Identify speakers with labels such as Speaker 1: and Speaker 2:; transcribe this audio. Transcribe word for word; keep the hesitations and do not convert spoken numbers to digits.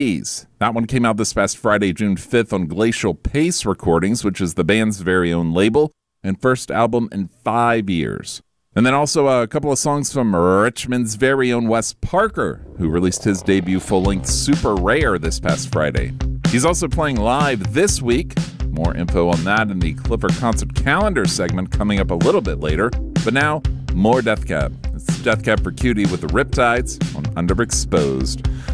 Speaker 1: Haze. That one came out this past Friday, June fifth on Glacial Pace Recordings, which is the band's very own label, and first album in five years. And then also a couple of songs from Richmond's very own Wes Parker, who released his debut full-length Super Rare this past Friday. He's also playing live this week. More info on that in the Clifford Concert Calendar segment coming up a little bit later. But now, more Death Cab. It's Death Cab for Cutie with the Riptides on Underexposed.